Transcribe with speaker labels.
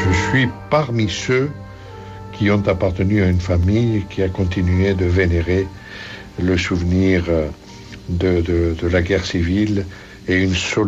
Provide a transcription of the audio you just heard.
Speaker 1: Je suis parmi ceux qui ont appartenu à une famille qui a continué de vénérer le souvenir de la guerre civile et une